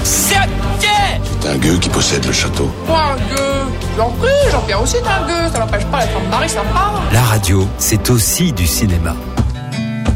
C'est un gueux qui possède le château. Quoi, un gueux? J'en prie, Jean-Pierre aussi est un gueux, ça n'empêche pas d'être un mari sympa. La radio, c'est aussi du cinéma.